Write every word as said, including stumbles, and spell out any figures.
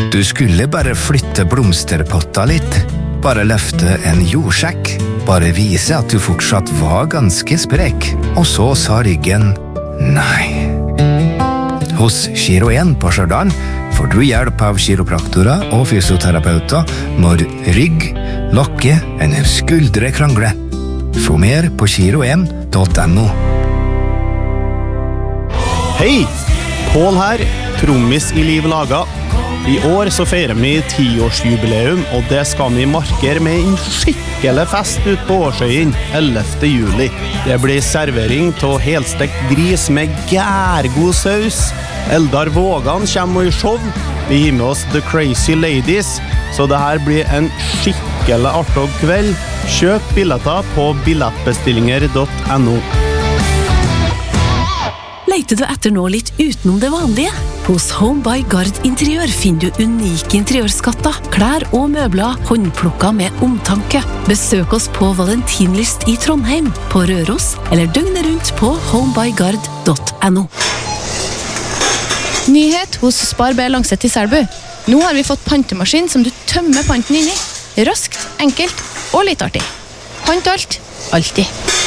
Du skulle bare flytte blomsterpotta litt. Bare løfte en jordsjekk. Bare vise at du fortsatt var ganske sprek. Og så sa ryggen nei. Hos Giro en på Stjørdal får du hjelp av kiropraktorer og fysioterapeuter når rygg, lokke eller skuldre krangler. Få mer på giro en punktum no. Hei! Pål her, trommis i Liv Laga. I år så feirer vi tiårsjubileum, og det skal vi markere med en skikkelig fest ut på Årsøyen ellevte juli. Det blir servering til helstekt gris med gærgod saus. Eldar Vågan kommer i show. Vi gir med oss The Crazy Ladies, så det her blir en skikkelig artig kveld. Kjøp billetter på billettbestillinger punktum no. Leiter du etter noe litt utenom det vanlige? Hos Home by Gard Interiør finner du unike interiørskatter, klær og møbler håndplukket med omtanke. Besøk oss på Valentinlyst i Trondheim, på Røros, eller døgnet rundt på homebygard punktum no. Nyhet hos Spar-B Langset i Selbu. Nå har vi fått pantemaskin som du tømmer panten inn i. Raskt, enkelt og litt artig. Pant alt, alltid.